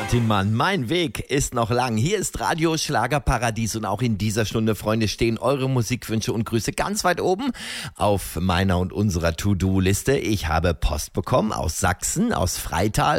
Martin Mann, mein Weg ist noch lang. Hier ist Radio Schlagerparadies und auch in dieser Stunde, Freunde, stehen eure Musikwünsche und Grüße ganz weit oben auf meiner und unserer To-Do-Liste. Ich habe Post bekommen aus Sachsen, aus Freital.